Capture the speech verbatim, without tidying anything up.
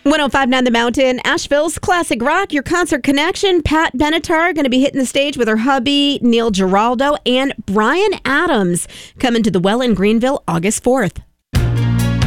one oh five point nine The Mountain, Asheville's classic rock, your concert connection. Pat Benatar going to be hitting the stage with her hubby, Neil Giraldo, and Bryan Adams coming to the Well in Greenville August fourth.